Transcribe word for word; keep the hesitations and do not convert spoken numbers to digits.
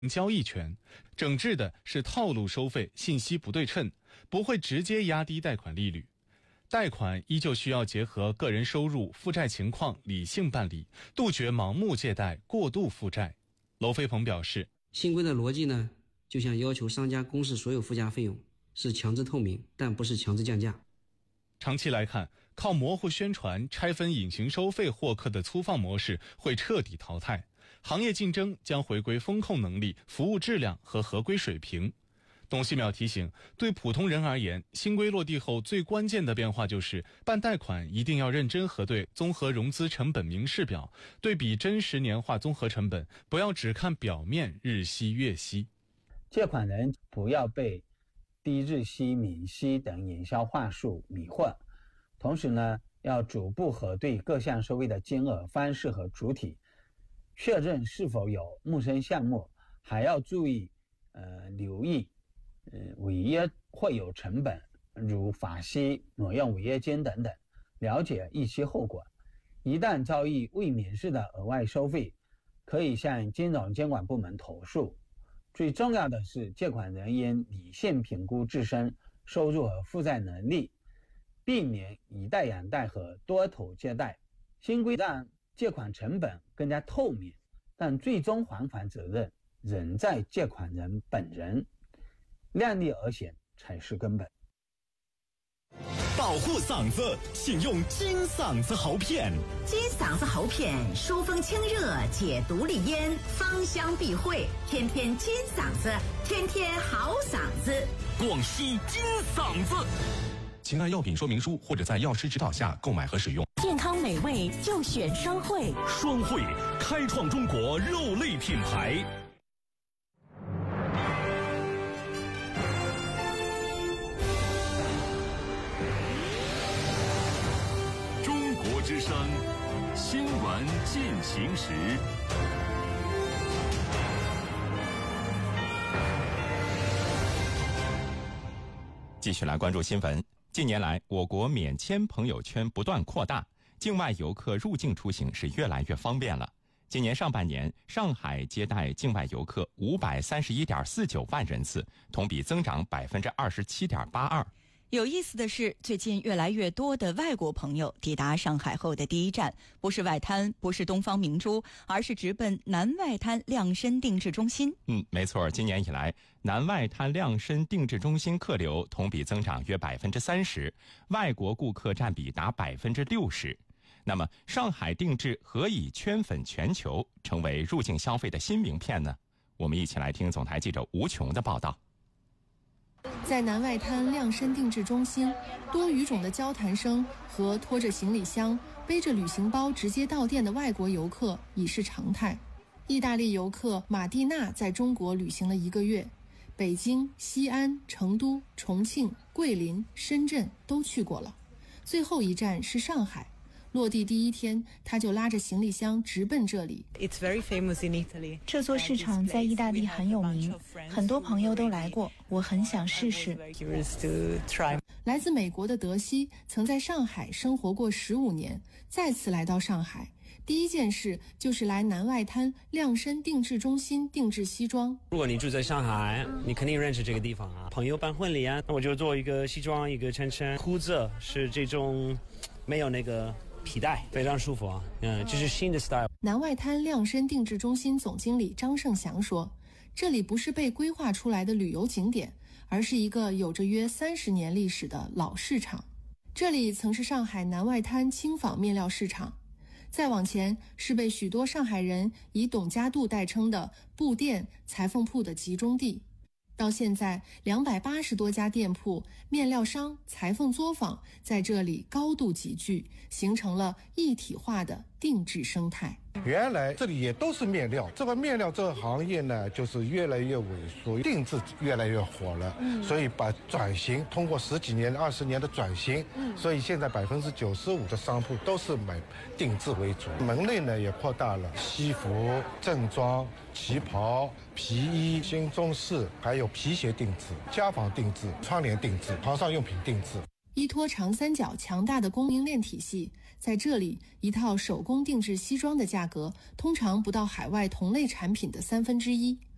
交易权，整治的是套路收费、信息不对称，不会直接压低贷款利率。贷款依旧需要结合个人收入、负债情况理性办理，杜绝盲目借贷、过度负债。娄飞鹏表示， 新规的逻辑呢，就像要求商家公示所有附加费用，是强制透明，但不是强制降价。 长期来看，靠模糊宣传、拆分隐形收费获客的粗放模式会彻底淘汰，行业竞争将回归风控能力、服务质量和合规水平。董希淼提醒，对普通人而言，新规落地后最关键的变化就是办贷款一定要认真核对综合融资成本明示表，对比真实年化综合成本，不要只看表面日息月息。 借款人不要被低日息、免息等营销话术迷惑，同时呢，要逐步核对各项收费的金额、方式和主体，确认是否有陌生项目，还要注意呃留意呃违约会有成本，如罚息、挪用违约金等等，了解预期后果。一旦遭遇未免示的额外收费，可以向金融监管部门投诉。最重要的是，借款人应理性评估自身收入和负债能力，避免以贷养贷和多头借贷。新规让借款成本更加透明，但最终还款责任仍在借款人本人，量力而行才是根本。 保护嗓子，请用金嗓子喉片。 金嗓子喉片疏风清热，解毒利咽，芳香避秽，天天金嗓子，天天好嗓子。 广西金嗓子，请按药品说明书或者在药师指导下购买和使用。 健康美味就选双汇， 双汇开创中国肉类品牌。之声新闻进行时， 继续来关注新闻。近年来，我国免签朋友圈不断扩大，境外游客入境出行是越来越方便了。今年上半年，上海接待境外游客五百三十一点四九万人次，同比增长百分之二十七点八二。 有意思的是，最近越来越多的外国朋友抵达上海后的第一站，不是外滩，不是东方明珠，而是直奔南外滩量身定制中心。 嗯，没错，今年以来，南外滩量身定制中心客流同比增长约百分之三十，外国顾客占比达百分之六十。那么，上海定制何以圈粉全球，成为入境消费的新名片呢？我们一起来听总台记者吴琼的报道。 在南外滩量身定制中心，多语种的交谈声和拖着行李箱、背着旅行包直接到店的外国游客已是常态。意大利游客马蒂娜在中国旅行了一个月，北京、西安、成都、重庆、桂林、深圳都去过了，最后一站是上海。落地第一天，他就拉着行李箱直奔这里。 这座市场在意大利很有名，很多朋友都来过，我很想试试。 来自美国的德西曾在上海生活过十五年，再次来到上海，第一件事就是来南外滩量身定制中心定制西装。 如果你住在上海，你肯定认识这个地方啊，朋友办婚礼啊，那我就做一个西装，一个衬衫，裤子是这种没有那个皮带，非常舒服啊，嗯，这是新的 style。 南外滩量身定制中心总经理张胜祥说，这里不是被规划出来的旅游景点，而是一个有着约三十年历史的老市场。这里曾是上海南外滩轻纺面料市场，再往前是被许多上海人以董家渡代称的布店、裁缝铺的集中地。到现在，两百八十多家店铺、面料商、裁缝作坊在这里高度集聚，形成了一体化的定制生态。 原来这里也都是面料，这个面料这个行业呢，就是越来越萎缩，定制越来越火了。嗯，所以把转型通过十几年、二十年的转型，嗯，所以现在百分之九十五的商铺都是买定制为主，门类呢也扩大了，西服、正装、旗袍、皮衣、新中式，还有皮鞋定制、家纺定制、窗帘定制、床上用品定制。 依托长三角强大的供应链体系，在这里一套手工定制西装的价格通常不到海外同类产品的三分之一。